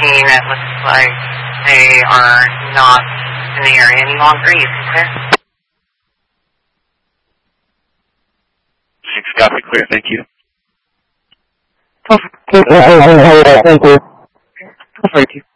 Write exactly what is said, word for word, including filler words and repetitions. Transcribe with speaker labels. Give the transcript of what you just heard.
Speaker 1: fifteen, it looks like they are not in the area any longer. You can clear.
Speaker 2: six, copy, clear, thank you.
Speaker 3: Thank you.